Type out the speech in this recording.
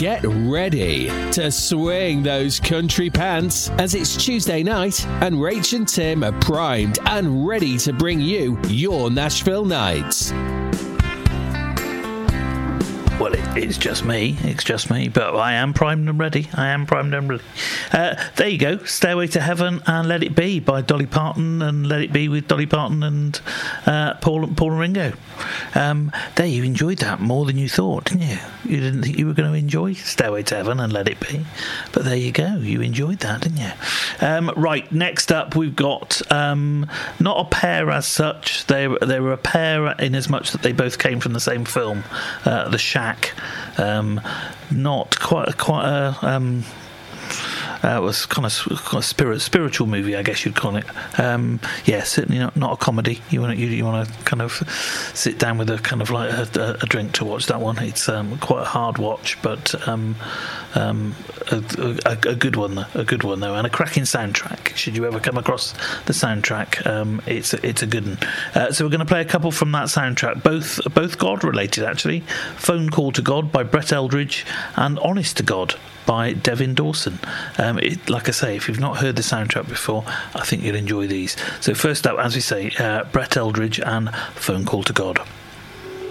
Get ready to swing those country pants as it's Tuesday night and Rach and Tim are primed and ready to bring you your Nashville nights. Well, it's just me, but I am primed and ready. There you go, Stairway to Heaven and Let It Be by Dolly Parton, and Let It Be with Dolly Parton and Paul and Ringo. There, you enjoyed that more than you thought, didn't you? You didn't think you were going to enjoy Stairway to Heaven and Let It Be, but there you go, you enjoyed that, didn't you? Right, next up we've got not a pair as such. They were a pair in as much that they both came from the same film, The Shack. Not quite a it was kind of spiritual movie, I guess you'd call it. Certainly not a comedy. You want to kind of sit down with a kind of like a drink to watch that one. It's quite a hard watch, but a good one though, and a cracking soundtrack. Should you ever come across the soundtrack, it's a good one. So we're going to play a couple from that soundtrack, both God related actually. Phone Call to God by Brett Eldridge and Honest to God by Devin Dawson. Like I say, if you've not heard the soundtrack before, I think you'll enjoy these. So first up, as we say, Brett Eldridge and Phone Call to God.